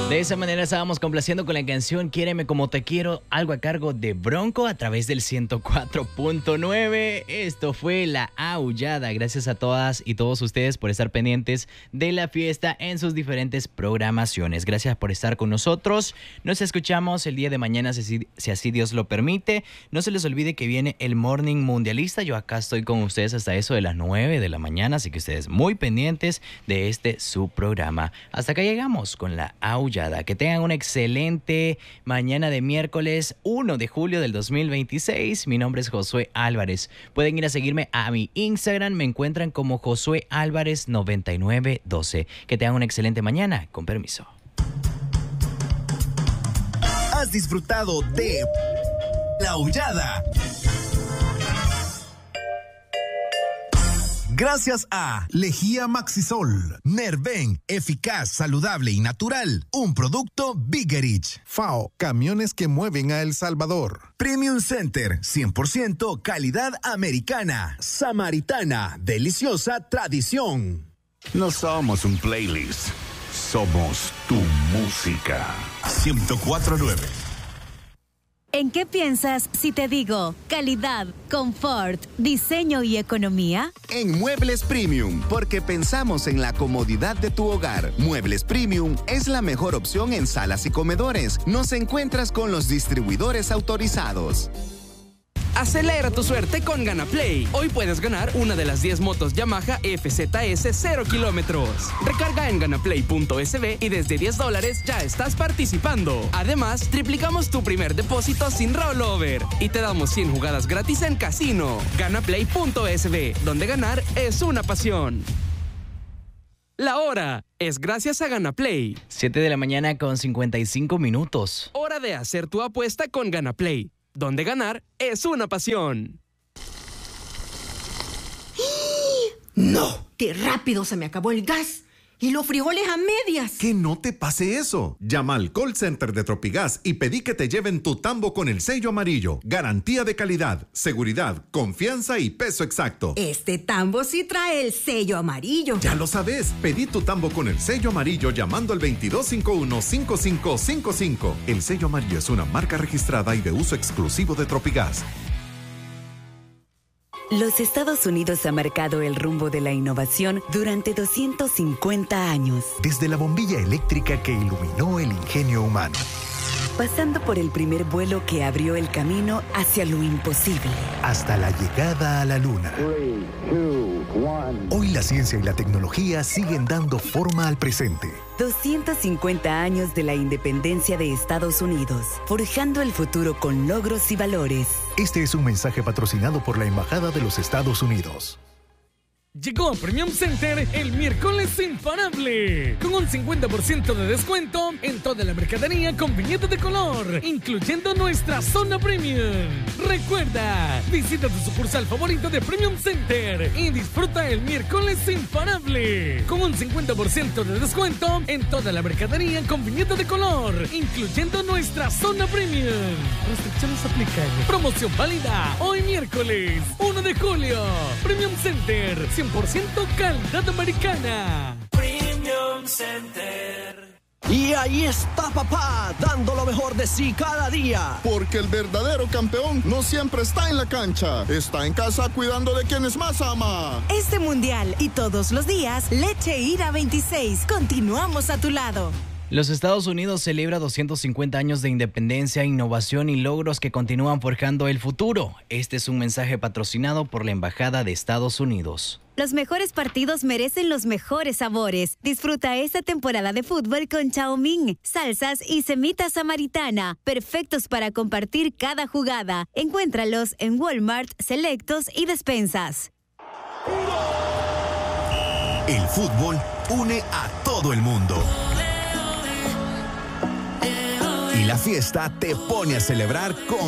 De esa manera estábamos complaciendo con la canción Quiéreme como te quiero, algo a cargo de Bronco a través del 104.9. Esto fue La Aullada. Gracias a todas y todos ustedes por estar pendientes de la fiesta en sus diferentes programaciones. Gracias por estar con nosotros. Nos escuchamos el día de mañana si así Dios lo permite. No se les olvide que viene el Morning Mundialista. Yo acá estoy con ustedes hasta eso de las 9 de la mañana, así que ustedes muy pendientes de su programa. Hasta acá llegamos con La Aullada. Que tengan una excelente mañana de miércoles 1 de julio del 2026. Mi nombre es Josué Álvarez. Pueden ir a seguirme a mi Instagram. Me encuentran como Josué Álvarez 9912. Que tengan una excelente mañana. Con permiso. Has disfrutado de La Aullada. Gracias a Lejía Maxisol, Nerven, eficaz, saludable y natural. Un producto Biggerich. FAO, camiones que mueven a El Salvador. Premium Center, 100% calidad americana. Samaritana, deliciosa tradición. No somos un playlist, somos tu música. 104.9. ¿En qué piensas si te digo calidad, confort, diseño y economía? En Muebles Premium, porque pensamos en la comodidad de tu hogar. Muebles Premium es la mejor opción en salas y comedores. Nos encuentras con los distribuidores autorizados. Acelera tu suerte con GanaPlay. Hoy puedes ganar una de las 10 motos Yamaha FZS 0 kilómetros. Recarga en ganaplay.sb y desde $10 ya estás participando. Además, triplicamos tu primer depósito sin rollover y te damos 100 jugadas gratis en casino. Ganaplay.sb, donde ganar es una pasión. La hora es gracias a GanaPlay. 7 de la mañana con 55 minutos. Hora de hacer tu apuesta con GanaPlay, donde ganar es una pasión. ¡No! ¡Qué rápido se me acabó el gas! ¡Y los frijoles a medias! Que no te pase eso. Llama al call center de Tropigas y pedí que te lleven tu tambo con el sello amarillo. Garantía de calidad, seguridad, confianza y peso exacto. Este tambo sí trae el sello amarillo. Ya lo sabes. Pedí tu tambo con el sello amarillo llamando al 2251-5555. El sello amarillo es una marca registrada y de uso exclusivo de Tropigas. Los Estados Unidos han marcado el rumbo de la innovación durante 250 años. Desde la bombilla eléctrica que iluminó el ingenio humano. Pasando por el primer vuelo que abrió el camino hacia lo imposible. Hasta la llegada a la luna. 3, 2, 1. Hoy la ciencia y la tecnología siguen dando forma al presente. 250 años de la independencia de Estados Unidos, forjando el futuro con logros y valores. Este es un mensaje patrocinado por la Embajada de los Estados Unidos. Llegó a Premium Center el miércoles imparable, con un 50% de descuento en toda la mercadería con viñeta de color, incluyendo nuestra zona premium. Recuerda, visita tu sucursal favorito de Premium Center y disfruta el miércoles imparable, con un 50% de descuento en toda la mercadería con viñeta de color, incluyendo nuestra zona premium. Restricciones aplican. Promoción válida hoy miércoles 1 de julio. Premium Center, 100% calidad americana. Premium Center. Y ahí está papá, dando lo mejor de sí cada día. Porque el verdadero campeón no siempre está en la cancha, está en casa cuidando de quienes más ama. Este mundial y todos los días, Leche Ira 26. Continuamos a tu lado. Los Estados Unidos celebra 250 años de independencia, innovación y logros que continúan forjando el futuro. Este es un mensaje patrocinado por la Embajada de Estados Unidos. Los mejores partidos merecen los mejores sabores. Disfruta esta temporada de fútbol con Chow Mein, salsas y semita samaritana, perfectos para compartir cada jugada. Encuéntralos en Walmart, Selectos y Despensas. El fútbol une a todo el mundo. Y la fiesta te pone a celebrar con